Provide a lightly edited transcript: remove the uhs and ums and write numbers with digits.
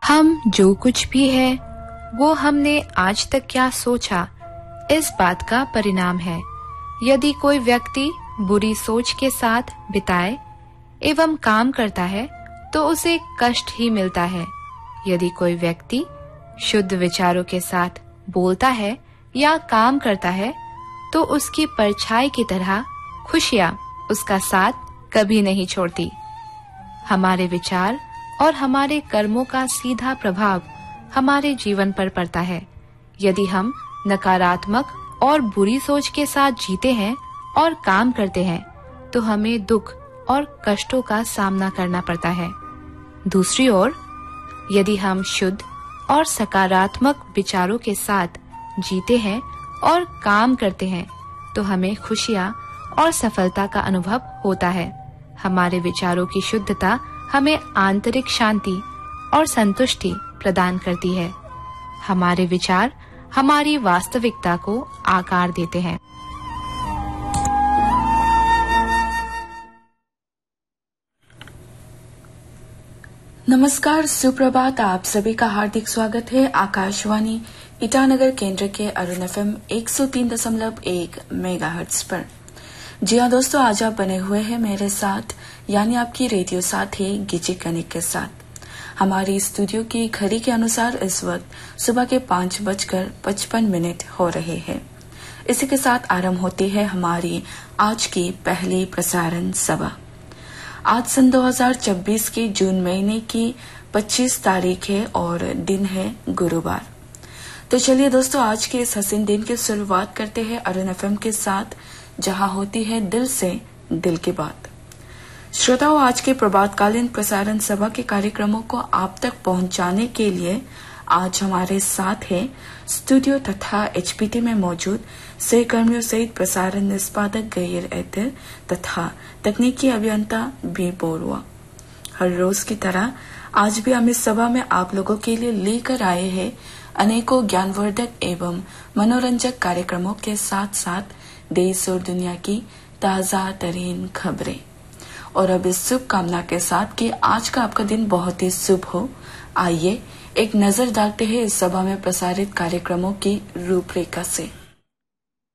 हम जो कुछ भी है वो हमने आज तक क्या सोचा, इस बात का परिणाम है। यदि कोई व्यक्ति बुरी सोच के साथ बिताए एवं काम करता है तो उसे कष्ट ही मिलता है। यदि कोई व्यक्ति शुद्ध विचारों के साथ बोलता है या काम करता है तो उसकी परछाई की तरह खुशियां उसका साथ कभी नहीं छोड़ती। हमारे विचार और हमारे कर्मों का सीधा प्रभाव हमारे जीवन पर पड़ता है। यदि हम नकारात्मक और बुरी सोच के साथ जीते हैं और काम करते हैं तो हमें दुख और कष्टों का सामना करना पड़ता है। दूसरी ओर यदि हम शुद्ध और सकारात्मक विचारों के साथ जीते हैं और काम करते हैं तो हमें खुशियां और सफलता का अनुभव होता है। हमारे विचारों की शुद्धता हमें आंतरिक शांति और संतुष्टि प्रदान करती है। हमारे विचार हमारी वास्तविकता को आकार देते हैं। नमस्कार, सुप्रभात। आप सभी का हार्दिक स्वागत है आकाशवाणी ईटानगर केंद्र के अरुण FM 103.1 मेगाहर्ट्ज पर। जी हाँ दोस्तों, आज आप बने हुए हैं मेरे साथ, यानी आपकी रेडियो साथी गिची कनिक के साथ। हमारी स्टूडियो की घड़ी के अनुसार इस वक्त सुबह के 5:55 हो रहे हैं। इसी के साथ आरंभ होती है हमारी आज की पहली प्रसारण सभा। आज सन 2024 की जून महीने की 25 तारीख है और दिन है गुरुवार। तो चलिए दोस्तों, आज के इस हसीन दिन की शुरुआत करते हैं अरुण FM के साथ, जहां होती है दिल से दिल की बात। श्रोताओं, आज के प्रभातकालीन प्रसारण सभा के कार्यक्रमों को आप तक पहुंचाने के लिए आज हमारे साथ है स्टूडियो तथा HPT में मौजूद सहकर्मियों सहित प्रसारण निष्पादक गैर एथिर तथा तकनीकी अभियंता बी बोरुआ। हर रोज की तरह आज भी हम इस सभा में आप लोगों के लिए लेकर आए हैं अनेकों ज्ञानवर्धक एवं मनोरंजक कार्यक्रमों के साथ साथ देश और दुनिया की ताजा तरीन खबरें। और अब इस शुभ कामना के साथ कि आज का आपका दिन बहुत ही शुभ हो, आइए एक नजर डालते हैं इस सभा में प्रसारित कार्यक्रमों की रूपरेखा से।